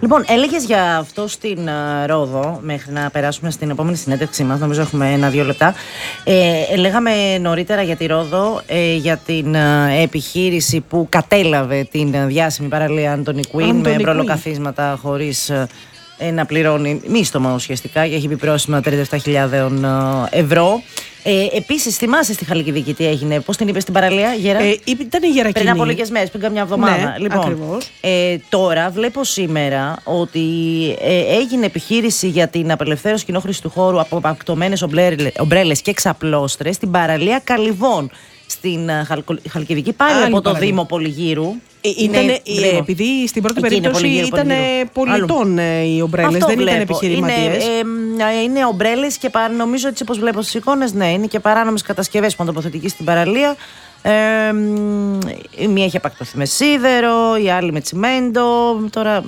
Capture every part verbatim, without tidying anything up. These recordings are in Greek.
Λοιπόν, έλεγες για αυτό στην uh, Ρόδο, μέχρι να περάσουμε στην επόμενη συνέντευξή μας, νομίζω έχουμε ένα-δύο λεπτά. Ε, λέγαμε νωρίτερα για τη Ρόδο, ε, για την uh, επιχείρηση που κατέλαβε την uh, διάσημη παραλία Άντονι Κουίν με προλοκαθίσματα χωρίς uh, να πληρώνει μίστομα ουσιαστικά, και έχει επιπρόσημα τριάντα επτά χιλιάδες ευρώ. Ε, Επίσης, θυμάσαι στη Χαλκιδική τι έγινε, πώς την είπες στην παραλία, Γέρα? Ε, ήταν η Γερακινή. Πριν από λίγες μέρες, πριν καμιά εβδομάδα. Ναι, λοιπόν, ε, τώρα βλέπω σήμερα ότι ε, έγινε επιχείρηση για την απελευθέρωση κοινόχρηση του χώρου από απακτωμένες ομπρέλες και ξαπλώστρες στην παραλία Καλυβών, στην Χαλκιδική, πάλι Άλλη από το παραλία. Δήμο Πολυγύρου. Ήτανε, είναι, επειδή στην πρώτη περίπτωση ήταν πολιτών οι ομπρέλες, δεν ήταν επιχειρηματίες. Είναι, ε, είναι ομπρέλες και παρά, νομίζω έτσι όπως βλέπω στις εικόνες, ναι, είναι και παράνομες κατασκευές που είναι τοποθετικές στην παραλία. Ε, η μία έχει απακτωθεί με σίδερο, η άλλη με τσιμέντο. Τώρα.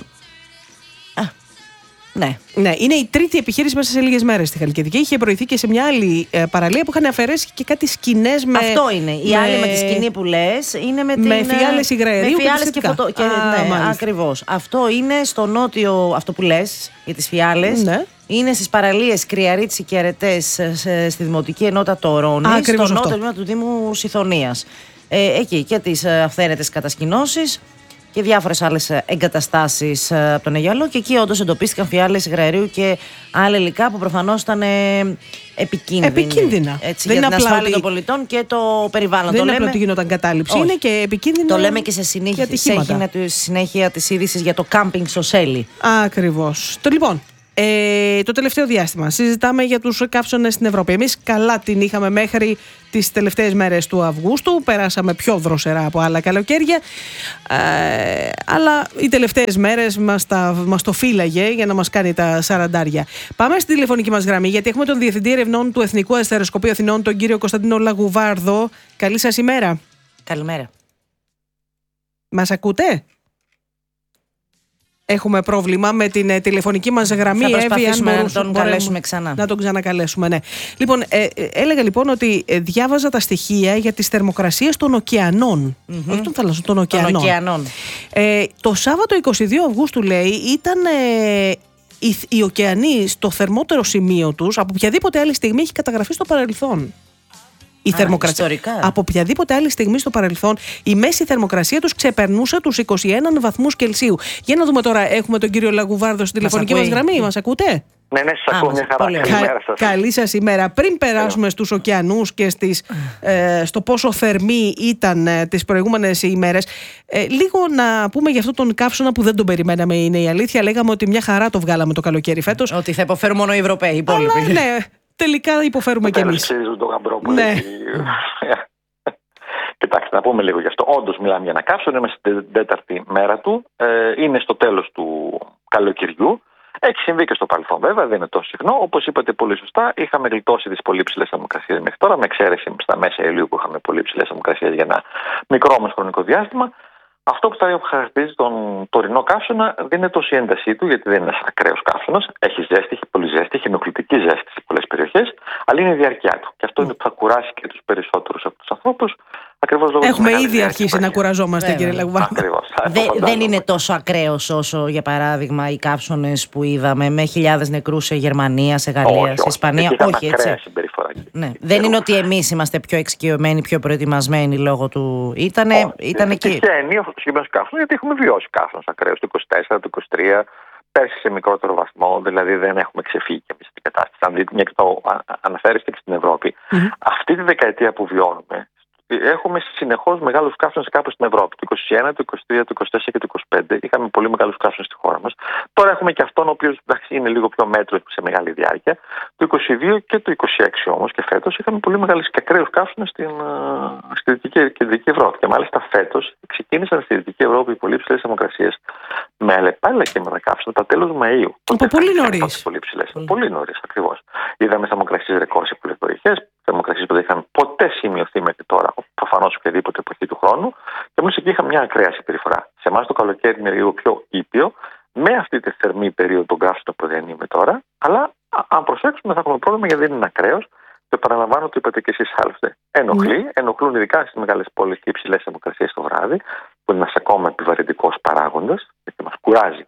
Ναι. ναι, είναι η τρίτη επιχείρηση μέσα σε λίγες μέρες στη Χαλκιδική. Είχε προηθεί και σε μια άλλη ε, παραλία που είχαν αφαιρέσει και κάτι σκηνές με. Αυτό είναι. Η με... άλλη με τη σκηνή που λες είναι με, την... με φιάλες υγραερίου με φιάλες και, και φωτο. Και, Α, ναι, ακριβώς. Αυτό είναι στο νότιο. Αυτό που λες για τις φιάλες. Ναι. Είναι στις παραλίες Κρυαρίτσι και Αρετές στη Δημοτική Ενότητα Τωρώνη, στο νότιο τμήμα του Δήμου Σιθωνίας. Ε, εκεί και τις αυθαίρετες κατασκηνώσεις και διάφορες άλλες εγκαταστάσεις από τον Αιγιαλό, και εκεί όντως εντοπίστηκαν φιάλες υγραερίου και άλλα υλικά που προφανώς ήταν επικίνδυνα. Επικίνδυνα. Έτσι, δεν για την ασφάλεια ότι... των πολιτών και το περιβάλλον. Δεν το είναι λέμε... απλό ότι γινόταν κατάληψη, Όχι. είναι και επικίνδυνο. Το λέμε και σε συνέχεια, σε συνέχεια της είδησης για το κάμπινγκ στο Σέλι. Ακριβώς. Το λοιπόν. Ε, το τελευταίο διάστημα συζητάμε για τους καύσονες στην Ευρώπη. Εμείς καλά την είχαμε μέχρι τις τελευταίες μέρες του Αυγούστου. Περάσαμε πιο δροσερά από άλλα καλοκαίρια. Ε, αλλά οι τελευταίες μέρες μας, τα, μας το φύλαγε για να μας κάνει τα σαραντάρια. Πάμε στην τηλεφωνική μας γραμμή, γιατί έχουμε τον Διευθυντή Ερευνών του Εθνικού Αστεροσκοπείου Αθηνών, τον κύριο Κωνσταντίνο Λαγουβάρδο. Καλή σας ημέρα. Καλημέρα. Μας ακούτε? Έχουμε πρόβλημα με την ε, τηλεφωνική μας γραμμή. Θα προσπαθήσουμε Εύη, αν να τον καλέσουμε ξανά. Να τον ξανακαλέσουμε, ναι. Λοιπόν, ε, ε, έλεγα λοιπόν ότι ε, διάβαζα τα στοιχεία για τις θερμοκρασίες των ωκεανών. Mm-hmm. Όχι των θαλασσών, των ωκεανών. Των ωκεανών. Ε, το Σάββατο εικοστή δεύτερη Αυγούστου, λέει, ήταν ε, οι, οι ωκεανοί στο θερμότερο σημείο τους από οποιαδήποτε άλλη στιγμή έχει καταγραφεί στο παρελθόν. Η Α, θερμοκρασία. Ιστορικά. Από οποιαδήποτε άλλη στιγμή στο παρελθόν, η μέση θερμοκρασία τους ξεπερνούσε τους είκοσι ένα βαθμούς Κελσίου. Για να δούμε τώρα, έχουμε τον κύριο Λαγουβάρδο στην τηλεφωνική μας γραμμή. Μας ακούτε? Ναι, ναι, σας ακούω, μια χαρά. Καλημέρα σας. Καλή σας ημέρα. Πριν περάσουμε Hello. στους ωκεανούς και στις, ε, στο πόσο θερμοί ήταν ε, τις προηγούμενες ημέρες, ε, λίγο να πούμε για αυτόν τον καύσωνα που δεν τον περιμέναμε, είναι η αλήθεια. Λέγαμε ότι μια χαρά το βγάλαμε το καλοκαίρι φέτος. Ότι θα υποφέρουν μόνο οι Ευρωπαίοι, οι υπόλοιποι. Αλλά, ναι, τελικά υποφέρουμε κι εμείς. Το γαμπρό που ναι. Κοιτάξτε, να πούμε λίγο γι' αυτό. Όντως μιλάμε για ένα καύσωνα, είμαστε στην τέταρτη μέρα του. Ε, είναι στο τέλος του καλοκαιριού. Έχει συμβεί και στο παρελθόν, βέβαια, δεν είναι τόσο συχνό. Όπως είπατε πολύ σωστά, είχαμε γλιτώσει τις πολύ ψηλές θερμοκρασίες μέχρι τώρα, με εξαίρεση στα μέσα Ιουλίου που είχαμε πολύ ψηλές θερμοκρασίες για ένα μικρό όμως χρονικό διάστημα. Αυτό που θα χαρακτηρίζει τον τωρινό καύσωνα δεν είναι τόσο η έντασή του, γιατί δεν είναι ένας ακραίος καύσωνας. Έχει ζέστη, έχει πολύ ζέστη, έχει ενοχλητική ζέστη σε πολλές περιοχές, αλλά είναι η διάρκεια του. Και αυτό είναι που θα κουράσει και τους περισσότερους από τους ανθρώπους. Έχουμε ήδη αρχίσει να κουραζόμαστε, κύριε Λαγουβάρδο. Δε, δεν είναι τόσο ακραίος όσο, για παράδειγμα, οι καύσωνες που είδαμε με χιλιάδες νεκρούς σε Γερμανία, σε Γαλλία, όχι, σε Ισπανία. Όχι, όχι έτσι. Ναι. Δεν είναι ότι εμείς είμαστε πιο εξοικειωμένοι, πιο προετοιμασμένοι λόγω του. Ήτανε, ήτανε και. Και εννοεί αυτό το συγκεκριμένο καύσωνα, γιατί έχουμε βιώσει καύσωνες ακραίους το είκοσι τέσσερα, το είκοσι τρία. Πέρσι σε μικρότερο βαθμό, δηλαδή δεν έχουμε ξεφύγει και εμείς στην κατάσταση. Αν δείτε, μια και το αναφέρεστε και στην Ευρώπη, mm-hmm. αυτή τη δεκαετία που βιώνουμε, έχουμε συνεχώς μεγάλους καύσωνες κάπου στην Ευρώπη. Το είκοσι ένα, το είκοσι τρία, το είκοσι τέσσερα και το είκοσι πέντε είχαμε πολύ μεγάλους καύσωνες στη χώρα μας. Τώρα έχουμε και αυτόν ο οποίος είναι λίγο πιο μέτρος σε μεγάλη διάρκεια. Το είκοσι δύο και το είκοσι έξι όμως και φέτος είχαμε πολύ μεγάλους και ακραίους καύσωνες στην, στη Δυτική και Δυτική Ευρώπη. Και μάλιστα φέτος ξεκίνησαν στη Δυτική Ευρώπη πολύ ψηλές θερμοκρασίες με αλλεπάλληλα κύματα καύσωνα τα τέλος Μαΐου. Από πολύ νωρίς. Πολύ ψηλές. Πολύ, πολύ νωρίς ακριβώς. Είδαμε θερμοκρασίες ρεκόρ σε πολλές περιοχές. Θερμοκρασίες που δεν είχαν ποτέ σημειωθεί μέχρι τώρα, προφανώς οποιαδήποτε εποχή του χρόνου, και εμείς εκεί είχαμε μια ακραία συμπεριφορά. Σε εμάς το καλοκαίρι είναι λίγο πιο ήπιο, με αυτή τη θερμή περίοδο των καύσωνων που δεν είναι τώρα, αλλά αν προσέξουμε θα έχουμε πρόβλημα γιατί δεν είναι ακραίος. Το επαναλαμβάνω, το είπατε και εσείς άλλωστε. Ενοχλεί, mm. ενοχλούν ειδικά στις μεγάλες πόλεις και υψηλές θερμοκρασίες το βράδυ, που είναι ένας ακόμα επιβαρυντικός παράγοντας, γιατί μας κουράζει όλο το είκοσι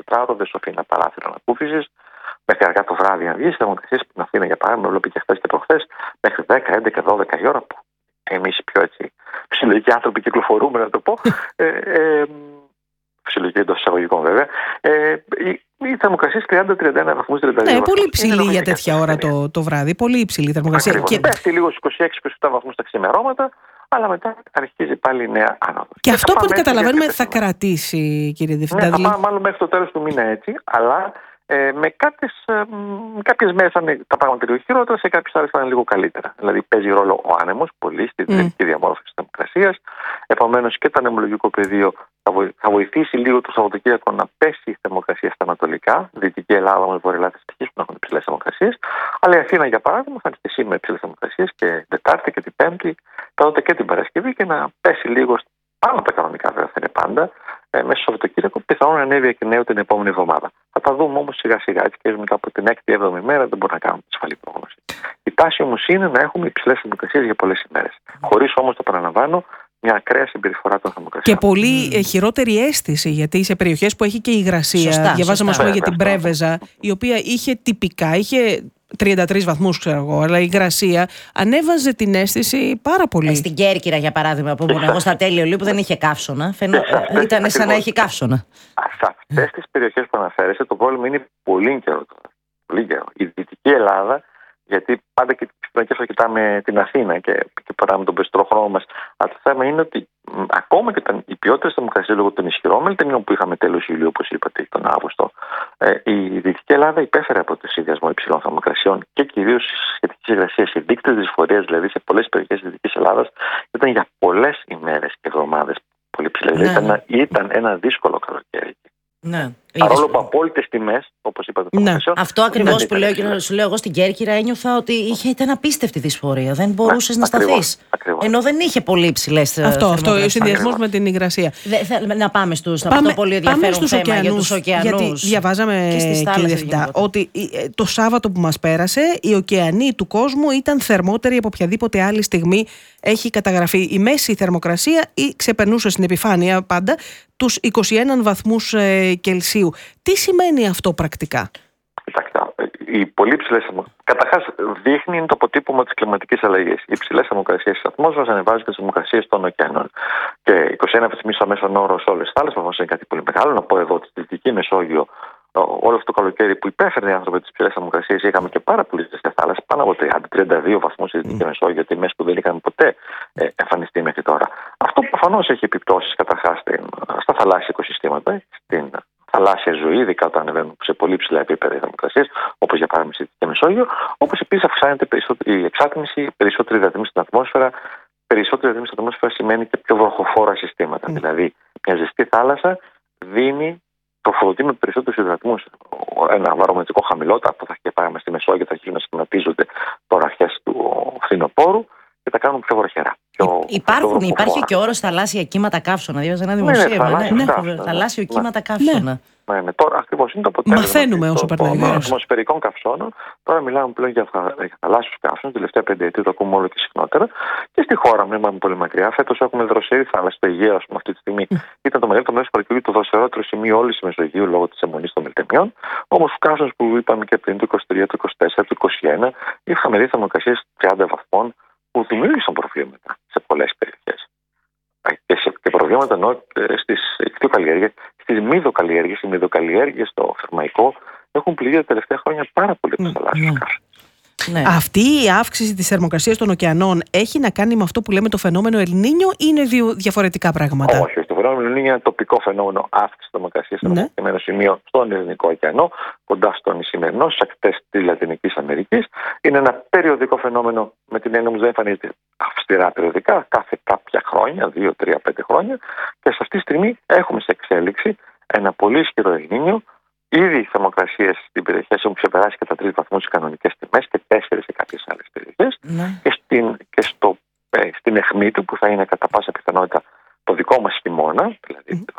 τετράωρο, δεν σου αφήνει ένα παράθυρο ανακούφισης. Μέχρι αργά το βράδυ, αν βγει, οι θερμοκρασίες στην Αθήνα, για παράδειγμα, όλο και χθες και προχθές, μέχρι δέκα, έντεκα, δώδεκα η ώρα που εμείς οι πιο έτσι φυσιολογικοί άνθρωποι κυκλοφορούμε, να το πω. ε, ε, φυσιολογική εντός εισαγωγικών βέβαια. Ε, οι, οι θερμοκρασίες τριάντα τριάντα ένα βαθμούς, τριάντα δύο. Ναι, πολύ υψηλή για τέτοια ώρα το, το βράδυ. Πολύ υψηλή η θερμοκρασία. Και... πέφτει λίγο στους είκοσι έξι είκοσι επτά βαθμούς τα ξημερώματα, αλλά μετά αρχίζει πάλι η νέα άνοδος. Και, και αυτό που καταλαβαίνουμε θα κρατήσει, κύριε Διευθυντά. Ναι, θα πάμε μάλλον μέχρι το τέλος του μήνα έτσι, αλλά ε, με κάποιες, ε, κάποιες μέρες θα είναι τα πράγματα λίγο χειρότερα, σε κάποιες άλλες θα είναι λίγο καλύτερα. Δηλαδή παίζει ρόλο ο άνεμος πολύ στη δυτική mm. διαμόρφωση της θερμοκρασίας. Επομένως και το ανεμολογικό πεδίο θα, βοη, θα βοηθήσει λίγο το Σαββατοκύριακο να πέσει η θερμοκρασία στα ανατολικά. Δυτική Ελλάδα με Βορειοελλάδα θα συνεχίσουν να έχουν υψηλές θερμοκρασίες. Αλλά η Αθήνα, για παράδειγμα, θα είναι με υψηλές θερμοκρασίες και Τετάρτη και την Πέμπτη, τότε και την Παρασκευή, και να πέσει λίγο πάνω από τα κανονικά, βέβαια θα είναι πάντα, ε, μέσα στο Σαββατοκύριακο, πιθανόν να ανέβει εκ νέου την επόμενη εβδομάδα. Θα τα δούμε όμως σιγά σιγά, έτσι και μετά από την έκτη έβδομη μέρα δεν μπορούμε να κάνουμε ασφαλή πρόγνωση. Η τάση όμως είναι να έχουμε υψηλές θερμοκρασίες για πολλές ημέρες. Χωρίς όμως, το παραλαμβάνω, μια ακραία συμπεριφορά των θερμοκρασιών. Και πολύ mm. χειρότερη αίσθηση, γιατί σε περιοχές που έχει και υγρασία, σωστά, διαβάζαμε σωστά. για την Πρέβεζα, η οποία είχε τυπικά, είχε τριάντα τρεις βαθμούς, ξέρω εγώ, αλλά η υγρασία ανέβαζε την αίσθηση πάρα πολύ. Ε, στην Κέρκυρα, για παράδειγμα, που ήμουν εγώ στα τέλειο λίγο, που δεν είχε καύσωνα. Φαινό... Ήταν σαν να έχει καύσωνα. Σε αυτές τις περιοχές που αναφέρεσαι, το πρόβλημα είναι πολύ καιρό τώρα. Πολύ καιρό. Η Δυτική Ελλάδα, γιατί πάντα και θα κοιτάμε την Αθήνα και, και παράμε τον περισσότερο χρόνο μας. Αλλά το θέμα είναι ότι μ, ακόμα και τα, οι ποιότητες θερμοκρασίας λόγω των ισχυρών μελτεμιών που είχαμε τέλος Ιουλίου, όπως είπατε, τον Αύγουστο, ε, η Δυτική Ελλάδα υπέφερε από το συνδυασμό υψηλών θερμοκρασιών και κυρίως σχετικής υγρασίας. Οι δείκτες δυσφορίας, δηλαδή σε πολλές περιοχές της Δυτικής Ελλάδας, ήταν για πολλές ημέρες και εβδομάδες πολύ ψηλές. Ναι. Ήταν, ήταν ένα δύσκολο καλοκαίρι. Ναι. Παρόλο που απόλυτες τιμές, όπως είπατε, το ναι. Αυτό ακριβώς ναι. που λέω, σου λέω εγώ στην Κέρκυρα, ένιωθα ότι είχε, ήταν απίστευτη δυσφορία. Δεν μπορούσες ναι, να σταθείς. Ενώ δεν είχε πολύ υψηλές. Αυτό, αυτό ο συνδυασμός με την υγρασία. Δε, θε, να πάμε στους. Πάμε, αυτό πολύ ενδιαφέρον θέμα ωκεανούς, για τους ωκεανούς. Γιατί διαβάζαμε, κύριε Διευθυντά, ότι το Σάββατο που μας πέρασε, οι ωκεανοί του κόσμου ήταν θερμότεροι από οποιαδήποτε άλλη στιγμή έχει καταγραφεί. Η μέση θερμοκρασία ή ξεπερνούσε στην επιφάνεια πάντα τους είκοσι ένα βαθμούς ε, Κελσίου. Τι σημαίνει αυτό πρακτικά? Κοιτάξτε, οι πολύ ψηλές θερμοκρασίες. Καταρχάς, δείχνει το αποτύπωμα της κλιματικής αλλαγής. Οι ψηλές θερμοκρασίες της ατμόσφαιρας ανεβάζουν τις θερμοκρασίες των ωκεανών. Και είκοσι ένα βαθμούς στο μέσον όρο σε όλες τις θάλασσες, προφανώς είναι κάτι πολύ μεγάλο. Να πω εδώ ότι στη Δυτική Μεσόγειο, όλο αυτό το καλοκαίρι που υπέφεραν οι άνθρωποι τις ψηλές θερμοκρασίες, είχαμε και πάρα πολλές ζεστές θάλασσες, πάνω από τριάντα τριάντα δύο βαθμούς στη Δυτική mm. Μεσόγειο, τιμές που δεν είχαν ποτέ ε, εμφανιστεί μέχρι τώρα. Αυτό προφανώς έχει επιπτώσεις καταρχάς στα θαλάσσια οικοσυστήματα, στην θαλάσσια ζωή, ειδικά όταν ανεβαίνουν σε πολύ ψηλά επίπεδα οι θερμοκρασίες, όπως για παράδειγμα στη Δυτική Μεσόγειο, όπως επίσης αυξάνεται η εξάτμιση, περισσότερη υδατίνη στην ατμόσφαιρα. Περισσότερη υδατίνη στην ατμόσφαιρα σημαίνει και πιο βροχοφόρα συστήματα. Mm. Δηλαδή, μια ζεστή θάλασσα δίνει, τροφοδοτεί με περισσότερους υδατμούς. Ένα βαρομετρικό χαμηλότερο, αυτό θα έχει και παράδειγμα στη Μεσόγειο, θα αρχίσουν να σχηματίζονται τώρα αρχές του φθινοπόρου και τα κάνουν πιο βροχερά. Πιο, Υπάρχουν, πιο υπάρχει και όρος θαλάσσια κύματα καύσωνα. Διάβαζα ένα δημοσίευμα. Ναι, ναι, ναι, ναι, θαλάσσιο κύματα καύσωνα. Ναι, ναι, τώρα ακριβώς είναι το αποτέλεσμα. Μαθαίνουμε όσο περνάει ο καιρός. Των ατμοσφαιρικών καυσώνων. Τώρα μιλάμε πλέον για θαλάσσιους καύσωνες. Την τελευταία πενταετία το ακούμε όλο και συχνότερα. Και στη χώρα, μην πάμε πολύ μακριά. Φέτος έχουμε δροσερή θάλασσα. Το Αιγαίο, πούμε, αυτή τη στιγμή mm. ήταν το μεγαλύτερο μέρος του καλοκαιριού, το δροσερότερο σημείο όλης της Μεσογείου λόγω της αιμονής των μελτεμιών. Όμως στους καύσωνες που είπαμε και πριν, το είκοσι τρία, το είκοσι τέσσερα, το είκοσι ένα, είχαμε δει θερμοκρασίες τριάντα βαθμών που δημιούργησαν προβλήματα σε πολλές περιοχές. Και, σε, και προβλήματα ενώ στις ικτιοκαλλιέργειες, στις μυδοκαλλιέργειες. Οι μυδοκαλλιέργειες στο Φερμαϊκό έχουν πληγεί τα τελευταία χρόνια πάρα πολύ από τα θαλάσσια καύσωνα. Ναι. Αυτή η αύξηση της θερμοκρασίας των ωκεανών έχει να κάνει με αυτό που λέμε το φαινόμενο El Niño ή είναι δύο διαφορετικά πράγματα? Όχι, το φαινόμενο El Niño είναι ένα τοπικό φαινόμενο αύξηση της θερμοκρασίας σε ένα συγκεκριμένο σημείο στον Ειρηνικό ωκεανό, κοντά στον Ισημερινό, στις ακτές της Λατινικής Αμερικής. Είναι ένα περιοδικό φαινόμενο, με την έννοια όμως δεν εμφανίζεται αυστηρά περιοδικά, κάθε κάποια χρόνια, δύο, τρία, πέντε χρόνια. Και σε αυτή τη στιγμή έχουμε σε εξέλιξη ένα πολύ ισχυρό El Niño. Ήδη οι θερμοκρασίες στην περιοχή έχουν ξεπεράσει κατά τρεις βαθμούς οι κανονικές τιμές και τέσσερις σε κάποιες άλλες περιοχές. Ναι. Και, στην, και στο, ε, στην αιχμή του, που θα είναι κατά πάσα πιθανότητα το δικό μας χειμώνα, δηλαδή mm.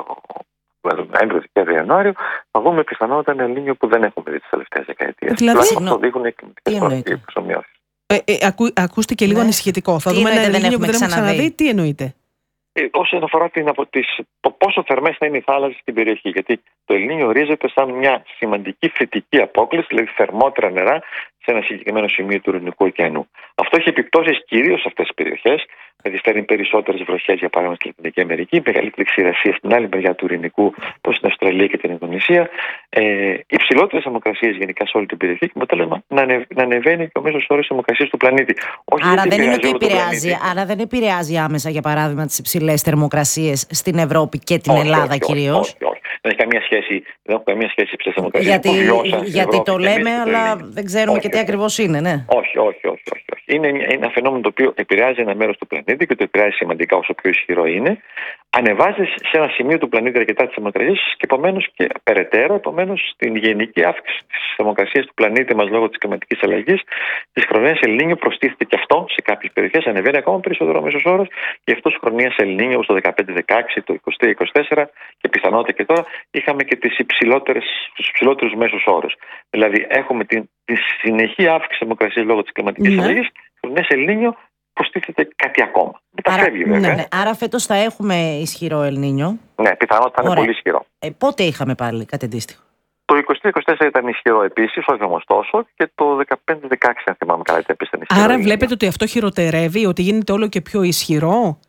το Νοέμβριο, Δεκέμβριο, Ιανουάριο, θα δούμε πιθανότητα ένα El Niño που δεν έχουμε δει τις τελευταίες δεκαετίες. Δηλαδή, αυτό δείχνουν οι κλιματικές προσωμιώσεις. Ε, ε, ακού, ακούστηκε λίγο ναι. ανησυχητικό. Θα τι δούμε ένα El Niño που δεν έχουμε ξαναδεί. Τι εννοείται? Ε, όσον αφορά την, από τις, το πόσο θερμές θα είναι οι θάλασσες στην περιοχή. Γιατί το Ελνίνιο ορίζεται σαν μια σημαντική φυτική απόκληση, δηλαδή θερμότερα νερά σε ένα συγκεκριμένο σημείο του Ειρηνικού ωκεανού. Αυτό έχει επιπτώσεις κυρίως σε αυτές τις περιοχές. Δηλαδή, φέρνει περισσότερες βροχές, για παράδειγμα, στην Λατινική Αμερική, μεγαλύτερη ξηρασία στην άλλη μεριά του Ειρηνικού, όπως στην Αυστραλία και την Ινδονησία. Ε, υψηλότερες θερμοκρασίες γενικά σε όλη την περιοχή και με αποτέλεσμα να, ανεβ, να ανεβαίνει και ο μέσος όρος θερμοκρασίας του πλανήτη. Όχι άρα, δεν είναι ότι επηρεάζει, άρα δεν επηρεάζει άμεσα, για παράδειγμα, τις υψηλές θερμοκρασίες στην Ευρώπη και την όχι, Ελλάδα κυρίως. Όχι, όχι, όχι. Δεν έχει καμία σχέση, δεν έχω καμία σχέση υψηλές θερμοκρασίες. Γιατί, γιατί το λέμε, αλλά δεν ξέρουμε όχι, και τι ακριβώς είναι, ναι. Όχι, όχι, όχι. όχι. Είναι ένα φαινόμενο το οποίο επηρεάζει ένα μέρος του πλανήτη και το επηρεάζει σημαντικά όσο πιο ισχυρό είναι. Ανεβάζει σε ένα σημείο του πλανήτη αρκετά τις θερμοκρασίες και επομένως και περαιτέρω, επομένως στην γενική αύξηση της θερμοκρασίας του πλανήτη μας λόγω της κλιματικής αλλαγής, της χρονιάς Ελνίνιο προστίθεται και αυτό σε κάποιες περιοχές, ανεβαίνει ακόμα περισσότερο ο μέσος όρος και αυτός της χρονιάς Ελνίνιο όπως το δεκαπέντε δεκαέξι, το είκοσι τρία είκοσι τέσσερα και πιθανότητα και τώρα είχαμε και τις υψηλότερες, τους υψηλότερους μέσους όρους. Δηλαδή έχουμε την, τη συνεχή αύξηση θερμοκρασίας λόγω της κλιματικής ναι. αλλαγής, χρονιάς Ελνίνιο προστίθεται κάτι ακόμα. Μεταφεύγει βέβαια. Ναι, ναι. Άρα φέτος θα έχουμε ισχυρό Ελνίνιο. Ναι, πιθανότητα είναι πολύ ισχυρό. Ε, πότε είχαμε πάλι κάτι αντίστοιχο? Το είκοσι τρία είκοσι τέσσερα ήταν ισχυρό επίσης, όχι όμως τόσο, και το δεκαπέντε δεκαέξι, αν θυμάμαι καλά, ήταν ισχυρό. Άρα βλέπετε ότι αυτό χειροτερεύει, ότι γίνεται όλο και πιο ισχυρό.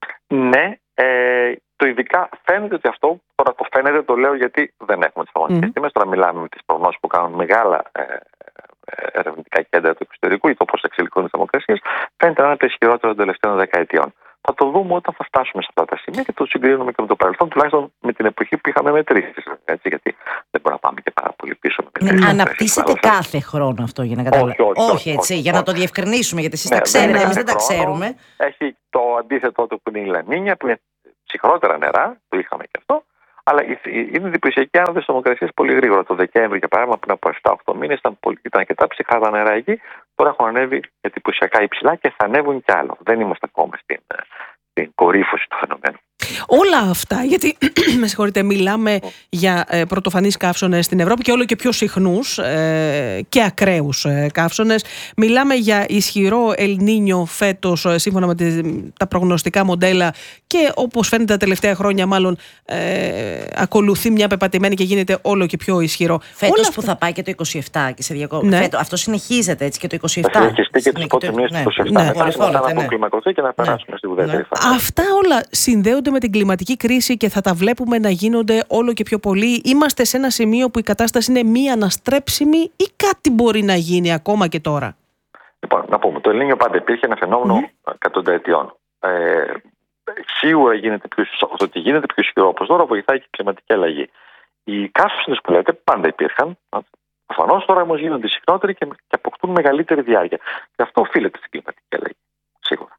Ναι, ε, το ειδικά φαίνεται ότι αυτό, τώρα το φαίνεται, το λέω γιατί δεν έχουμε τις πραγματικές mm. τιμές. Τώρα μιλάμε με τις προγνώσεις που κάνουν μεγάλα ε, ερευνητικά κέντρα του εξωτερικού ή το πώς εξελιχθούν οι θερμοκρασίες, φαίνεται να είναι το ισχυρότερο των τελευταίων δεκαετιών. Θα το δούμε όταν θα φτάσουμε σε αυτά τα σημεία και το συγκρίνουμε και με το παρελθόν, τουλάχιστον με την εποχή που είχαμε μετρήσεις. Έτσι, γιατί δεν μπορούμε να πάμε και πάρα πολύ πίσω. Με ναι, αναπτύσσεται κάθε χρόνο αυτό για να καταλάβουμε. Όχι, όχι, όχι, όχι, έτσι, όχι, για όχι. να το διευκρινίσουμε, γιατί εσείς ναι, τα ξέρετε, εμείς δεν τα ξέρουμε. Έχει το αντίθετο του που είναι η Λανίνια, που είναι ψυχρότερα νερά, το είχαμε και αυτό. Αλλά είναι διπλησιακή άνοδο τη θερμοκρασία πολύ γρήγορα. Το Δεκέμβρη, για παράδειγμα, πριν από επτά οκτώ μήνες, ήταν, ήταν αρκετά ψυχρά τα νερά εκεί. Τώρα έχουν ανέβει εντυπωσιακά υψηλά και θα ανέβουν κι άλλο. Δεν είμαστε ακόμα στην, στην κορύφωση του φαινομένου. Όλα αυτά, γιατί με συγχωρείτε, μιλάμε για ε, πρωτοφανείς καύσωνες στην Ευρώπη και όλο και πιο συχνούς ε, και ακραίους ε, καύσωνες. Μιλάμε για ισχυρό Ελνίνιο φέτος, ε, σύμφωνα με τη, τα προγνωστικά μοντέλα, και όπως φαίνεται τα τελευταία χρόνια, μάλλον ε, ακολουθεί μια πεπατημένη και γίνεται όλο και πιο ισχυρό. Φέτος όλα που αυτά... θα πάει και το είκοσι επτά και σε διακό... ναι. Φέτος, αυτό συνεχίζεται έτσι και το είκοσι επτά. Θα συνεχιστεί και τις πρώτες μήνες του είκοσι επτά. Ναι. Μετά να αποκλιμακωθεί και να περάσουμε στη ουδέτερη φάση. Αυτά όλα συνδέονται με την κλιματική κρίση και θα τα βλέπουμε να γίνονται όλο και πιο πολύ. Είμαστε σε ένα σημείο που η κατάσταση είναι μη αναστρέψιμη ή κάτι μπορεί να γίνει ακόμα και τώρα? Λοιπόν, να πούμε, το Ελνίνιο πάντα υπήρχε ένα φαινόμενο mm. εκατονταετιών. Ε, σίγουρα γίνεται πιο, το ότι γίνεται πιο ισχυρό όπως τώρα βοηθάει και η κλιματική αλλαγή. Οι καύσωνες που λέτε πάντα υπήρχαν. Προφανώς τώρα όμως γίνονται συχνότεροι και, και αποκτούν μεγαλύτερη διάρκεια. Και αυτό οφείλεται στην κλιματική αλλαγή. Σίγουρα.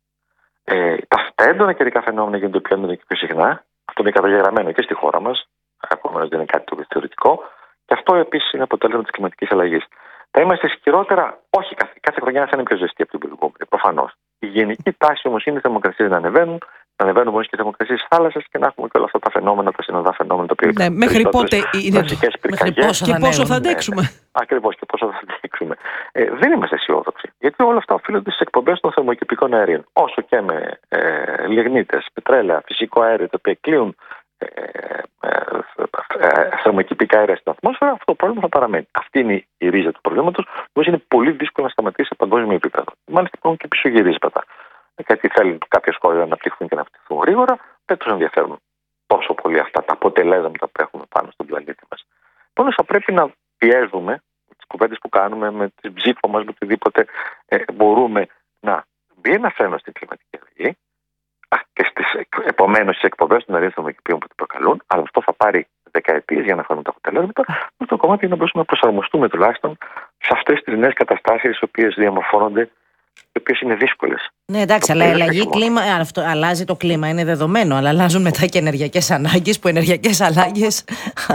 Ε, τα, τα έντονα καιρικά φαινόμενα γίνονται πιο έντονα και πιο συχνά. Αυτό είναι καταγεγραμμένο και στη χώρα μας. Ακόμα δεν είναι κάτι το θεωρητικό. Και αυτό επίσης είναι αποτέλεσμα της κλιματικής αλλαγής. Θα είμαστε ισχυρότερα, όχι κάθε, κάθε χρονιά θα είναι πιο ζεστή από την προηγούμενη. Προφανώς. Η γενική τάση όμως είναι οι θερμοκρασίες να ανεβαίνουν, να ανεβαίνουν όμως και οι θερμοκρασίες της θάλασσας και να έχουμε και όλα αυτά τα φαινόμενα, τα συνοδά φαινόμενα, τα οποία ναι, μέχρι πότε είναι βασικές πυρκαγιές. Και πόσο θα αντέξουμε. Ναι, ακριβώς, και πόσο θα αντέξουμε. Ε, δεν είμαστε αισιόδοξοι. Γιατί όλα αυτά οφείλονται στις εκπομπές των θερμοκηπικών αερίων. Όσο και με ε, λιγνίτες, πετρέλαια, φυσικό αέριο, τα οποία κλείουν ε, ε, ε, ε, θερμοκηπικά αέρια στην ατμόσφαιρα, αυτό το πρόβλημα θα παραμένει. Αυτή είναι η ρίζα του προβλήματος, που είναι πολύ δύσκολο να σταματήσει σε παγκόσμιο επίπεδο. Μάλιστα υπάρχουν και πισωγυρίσματα. Γιατί θέλουν κάποιες χώρες να αναπτυχθούν και να αναπτυχθούν γρήγορα, δεν τους ενδιαφέρουν τόσο πολύ αυτά τα αποτελέσματα που έχουμε πάνω στον πλανήτη μας. Μόνο θα πρέπει να πιέζουμε με τις κουβέντες που κάνουμε, με την ψήφο μας, με οτιδήποτε ε, μπορούμε να μπει ένα φρένο στην κλιματική αλλαγή και στις επομένως στις εκπομπές των αερίων θερμοκηπίων που την προκαλούν, αλλά αυτό θα πάρει δεκαετίες για να φέρουν τα αποτελέσματα. Αυτό το κομμάτι είναι να μπορούμε να προσαρμοστούμε τουλάχιστον σε αυτές τις νέες καταστάσεις οι οποίες διαμορφώνονται, οι οποίες είναι δύσκολες. Ναι, εντάξει, αλλά η αλλαγή κλίμα, αυτό, αλλάζει το κλίμα, είναι δεδομένο, αλλά αλλάζουν μετά και ενεργειακές ανάγκες, που ενεργειακές ανάγκες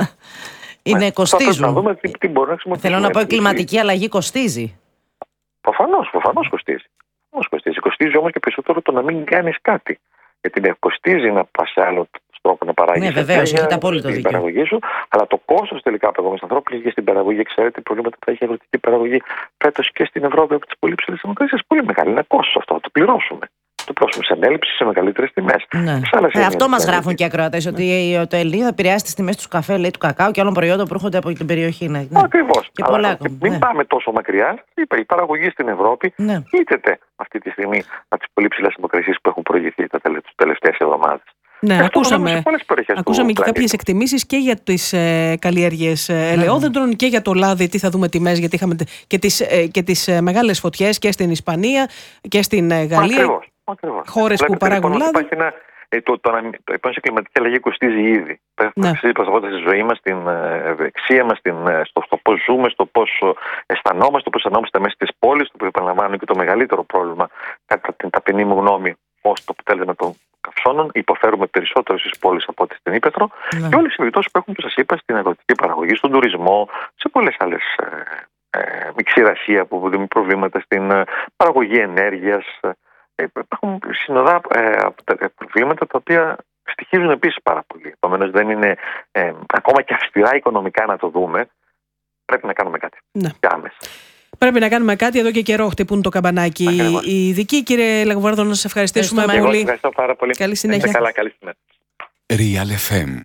είναι, ναι, κοστίζουν. Να δούμε τι, τι μπορεί να Θέλω να πω, η κλιματική αλλαγή κοστίζει. Προφανώς, προφανώς κοστίζει. Κοστίζει. Κοστίζει όμως και περισσότερο το να μην κάνεις κάτι. Γιατί ναι, κοστίζει να πας σε άλλο τρόπο να παράγεις. Ναι, βεβαίως, έχετε απόλυτο δίκιο. Παραγωγή σου, αλλά το κόστος τελικά από εγώ ανθρώπου και στην παραγωγή, ξέρετε τι προβλήματα θα έχει η αγροτική παραγωγή φέτος και στην Ευρώπη από τις πολύ ψηλές θερμοκρασίες. Πολύ μεγάλο είναι κόστος αυτό, θα το πληρώσουμε. το πρόσωπο σε ανέλυψη σε μεγαλύτερες τιμές. Ναι. Ε, αυτό μας γράφουν και οι ακροατές, ναι. ότι το Ελλήνη θα επηρεάσει τις τιμές του καφέ, λέει, του κακάου και άλλων προϊόντων που έρχονται από την περιοχή. Ναι. Ακριβώς. Και πολλά, Αλλά, μην ναι. πάμε τόσο μακριά. Είπα, η παραγωγή στην Ευρώπη ναι. είτε αυτή τη στιγμή από τις πολύ ψηλές θερμοκρασίες που έχουν προηγηθεί τις τελευταίες εβδομάδες. Ναι, ακούσαμε, ακούσαμε και κάποιες εκτιμήσεις και για τις ε, καλλιέργειες ε, ελαιόδεντρων και για το λάδι. Τι θα δούμε τιμές, γιατί είχαμε και τις, ε, και τις ε, μεγάλες φωτιές και στην Ισπανία και στην ε, Γαλλία. Ακριβώς, ακριβώς. Χώρες που παράγουν λοιπόν, λάδι. Ένα, ε, το, το, το, το, η κλιματική αλλαγή κοστίζει ήδη. Ναι. Κοστίζει προσωπικά στη ζωή μας, στην ευεξία μας, στην, στο, στο πώς ζούμε, στο πώς αισθανόμαστε, το πώς αισθανόμαστε μέσα στις πόλεις, το που επαναλαμβάνω και το μεγαλύτερο πρόβλημα, κατά την ταπεινή μου γνώμη, ως το αποτέλεσμα των καυσώνων, υποφέρουμε περισσότερο στις πόλεις από ό,τι στην Ήπεθρο, ναι. και όλες οι επιπτώσεις που έχουν, που σας είπα, στην αγροτική παραγωγή, στον τουρισμό, σε πολλές άλλες ε, ε, η ξηρασία που δημιουργεί προβλήματα στην ε, παραγωγή ενέργειας. Ε, υπάρχουν συνοδά ε, προβλήματα τα οποία στοιχίζουν επίσης πάρα πολύ. Επομένως, δεν είναι ε, ακόμα και αυστηρά οικονομικά να το δούμε. Πρέπει να κάνουμε κάτι. Ναι. Άμεσα. Πρέπει να κάνουμε κάτι, εδώ και καιρό χτυπούν το καμπανάκι οι ειδικοί. Κύριε Λαγοβάρδο, να σας ευχαριστήσουμε ευχαριστώ πολύ. Ευχαριστώ πάρα πολύ. Καλή συνέχεια. Καλά, καλή συνέχεια. Real εφ εμ.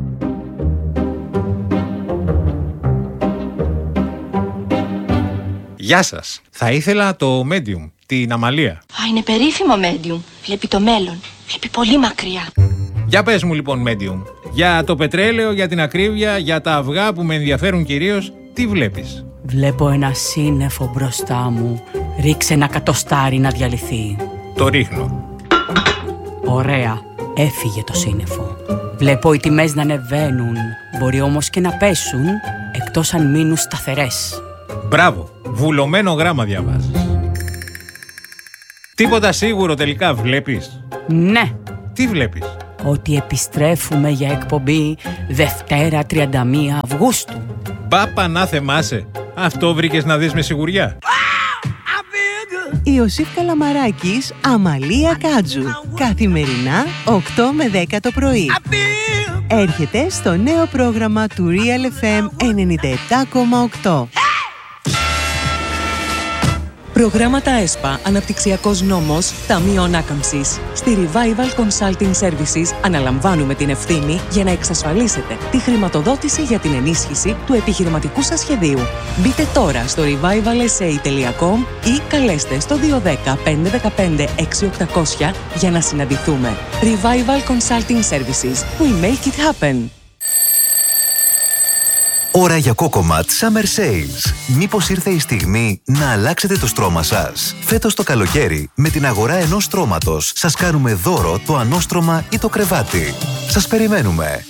Γεια σας. Θα ήθελα το Medium, την Αμαλία. Α, είναι περίφημο Medium. Βλέπει το μέλλον. Βλέπει πολύ μακριά. Για πες μου λοιπόν Medium. Για το πετρέλαιο, για την ακρίβεια, για τα αυγά που με ενδιαφέρουν κυρίως, τι βλέπεις? Βλέπω ένα σύννεφο μπροστά μου. Ρίξε ένα κατοστάρι να διαλυθεί. Το ρίχνω. Ωραία. Έφυγε το σύννεφο. Βλέπω οι τιμές να ανεβαίνουν. Μπορεί όμως και να πέσουν, εκτός αν μείνουν σταθερές. Μπράβο. Βουλωμένο γράμμα διαβάζεις. Τίποτα σίγουρο τελικά βλέπεις? Ναι. Τι βλέπεις? Ότι επιστρέφουμε για εκπομπή Δευτέρα τριάντα μία Αυγούστου. Μπάπα να θεμάσαι. Αυτό βρήκες να δεις με σιγουριά? Ιωσήφ Καλαμαράκης, Αμαλία Κάτζου. Καθημερινά οκτώ με δέκα το πρωί. Έρχεται στο νέο πρόγραμμα του Real εφ εμ ενενήντα επτά κόμμα οκτώ. Προγράμματα ΕΣΠΑ, Αναπτυξιακός Νόμος, Ταμείο Ανάκαμψης. Στη Revival Consulting Services αναλαμβάνουμε την ευθύνη για να εξασφαλίσετε τη χρηματοδότηση για την ενίσχυση του επιχειρηματικού σας σχεδίου. Μπείτε τώρα στο revival s a τελεία com ή καλέστε στο δύο ένα μηδέν πέντε ένα πέντε έξι οκτακόσια για να συναντηθούμε. Revival Consulting Services. We make it happen. Ώρα για Cocomat Summer Sales. Μήπως ήρθε η στιγμή να αλλάξετε το στρώμα σας? Φέτος το καλοκαίρι, με την αγορά ενός στρώματος, σας κάνουμε δώρο το ανώστρωμα ή το κρεβάτι. Σας περιμένουμε.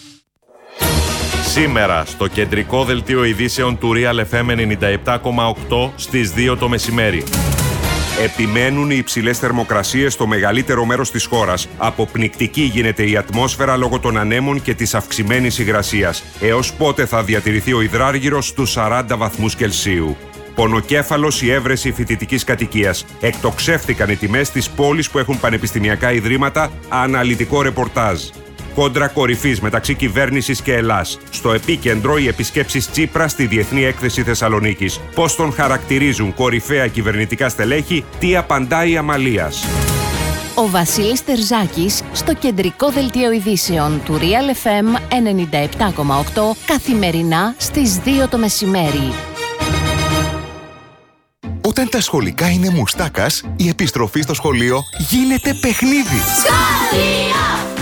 Σήμερα, στο κεντρικό δελτίο ειδήσεων του Real εφ εμ ενενήντα επτά κόμμα οκτώ στις δύο το μεσημέρι. Επιμένουν οι υψηλές θερμοκρασίες στο μεγαλύτερο μέρος της χώρας. Αποπνικτική γίνεται η ατμόσφαιρα λόγω των ανέμων και της αυξημένης υγρασίας. Έως πότε θα διατηρηθεί ο υδράργυρος στους σαράντα βαθμούς Κελσίου. Πονοκέφαλος η έβρεση φοιτητικής κατοικίας. Εκτοξεύτηκαν οι τιμές στις πόλεις που έχουν πανεπιστημιακά ιδρύματα. Αναλυτικό ρεπορτάζ. Κόντρα κορυφής μεταξύ κυβέρνησης και Ελλάς. Στο επίκεντρο οι επισκέψεις Τσίπρα στη Διεθνή Έκθεση Θεσσαλονίκης. Πώς τον χαρακτηρίζουν κορυφαία κυβερνητικά στελέχη, τι απαντάει η Αμαλίας. Ο Βασίλης Τερζάκης στο κεντρικό δελτίο ειδήσεων του Real εφ εμ ενενήντα επτά κόμμα οκτώ καθημερινά στις δύο το μεσημέρι. Όταν τα σχολικά είναι μουστάκας, η επιστροφή στο σχολείο γίνεται παιχνίδι. Σχολείο!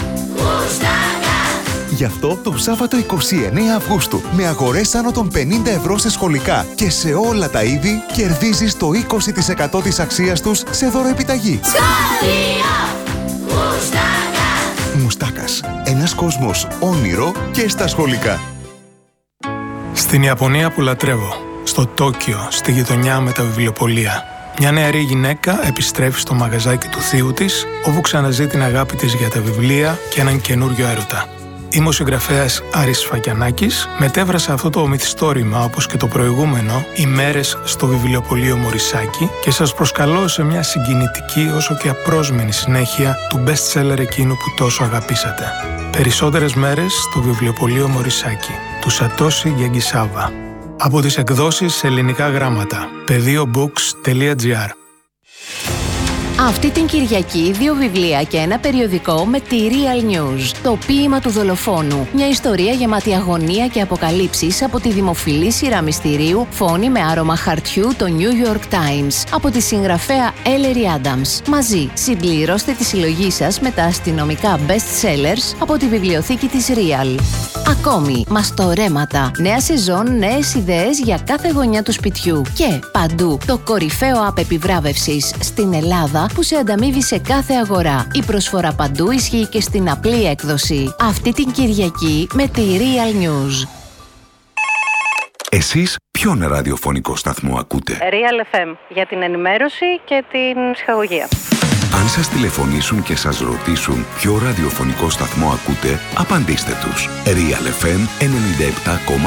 Γι' αυτό το Σάββατο εικοστή ενάτη Αυγούστου, με αγορές άνω των πενήντα ευρώ σε σχολικά και σε όλα τα είδη, κερδίζεις το είκοσι τοις εκατό της αξίας τους σε δωροεπιταγή. Σχολείο! Μουστάκας! Μουστάκας. Ένας κόσμος όνειρο και στα σχολικά. Στην Ιαπωνία που λατρεύω, στο Τόκιο, στη γειτονιά με τα βιβλιοπωλεία, μια νεαρή γυναίκα επιστρέφει στο μαγαζάκι του θείου της, όπου ξαναζεί την αγάπη της για τα βιβλία και έναν καινούριο έρωτα. Είμαι ο συγγραφέας Άρης Φακιανάκης, μετέφρασα αυτό το μυθιστόρημα, όπως και το προηγούμενο, ημέρες στο βιβλιοπωλείο Μωρισάκη, και σας προσκαλώ σε μια συγκινητική όσο και απρόσμενη συνέχεια του best seller εκείνου που τόσο αγαπήσατε. Περισσότερες μέρες στο βιβλιοπωλείο Μωρισάκη, του Σατόση Γιαγκισάβα. Από τις εκδόσεις σε ελληνικά γράμματα. πεδίο books τελεία gr. Αυτή την Κυριακή δύο βιβλία και ένα περιοδικό με τη Real News. Το ποίημα του δολοφόνου. Μια ιστορία γεμάτη αγωνία και αποκαλύψεις από τη δημοφιλή σειρά μυστηρίου Φόνη με άρωμα χαρτιού, το New York Times, από τη συγγραφέα Ellery Adams. Μαζί συμπληρώστε τη συλλογή σας με τα αστυνομικά best sellers από τη βιβλιοθήκη της Real. Ακόμη, μαστορέματα, νέα σεζόν, νέες ιδέες για κάθε γωνιά του σπιτιού και παντού το κορυφαίο app επιβράβευσης στην Ελλάδα που σε ανταμείβει σε κάθε αγορά. Η προσφορά παντού ισχύει και στην απλή έκδοση. Αυτή την Κυριακή με τη Real News. Εσείς ποιον ραδιοφωνικό σταθμό ακούτε? Real εφ εμ για την ενημέρωση και την ψυχαγωγία. Αν σας τηλεφωνήσουν και σας ρωτήσουν ποιο ραδιοφωνικό σταθμό ακούτε, απαντήστε τους. Real εφ εμ ενενήντα επτά κόμμα